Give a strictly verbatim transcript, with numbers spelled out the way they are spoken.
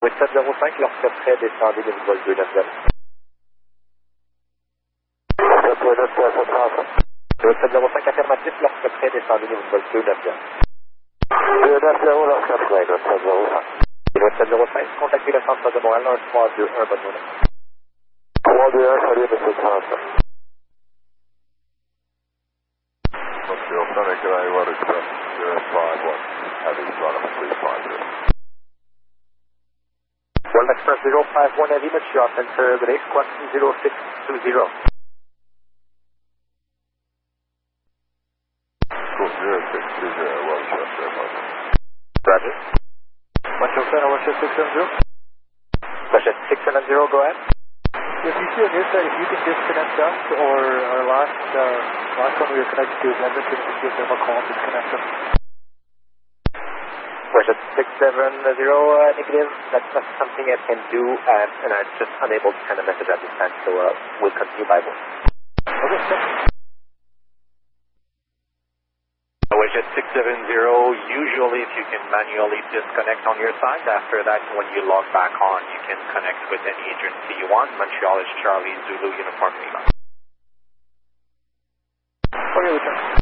sept zéro cinq, lorsque prêt, descendez de vol deux neuf zéro. sept zéro cinq affirmatif, lorsque prêt, descendez de vol deux neuf zéro. deux neuf zéro, lorsque prêt, sept zéro cinq. sept zéro cinq, contactez le centre de Montréal, un trois deux un, bonne journée. trois deux un, salut, monsieur Trente. Monsieur Sonic, can I want to accept zero five one, heavy bottom three five zero. World Express zero five one Heavy, monsieur, on center, good day, squawk zero six two zero. Cool, zero six two zero, Westchester, London. Roger. Metro Center, Westchester six seven zero. Westchester six seven zero, go ahead. If you see on your side, if you can disconnect us or our last, uh, last one we were connected to is Edmonton, just give them a call and disconnect them. Westchester six seven zero, uh, negative, that's not something I can do, and, and I'm just unable to send a message at this time, so uh, we'll continue by voice. Okay, thanks. Westchester six seven zero, usually if you can manually disconnect on your side, after that when you log back on you can connect with any agency you want. Montreal is Charlie Zulu Uniform Lima. Okay, return.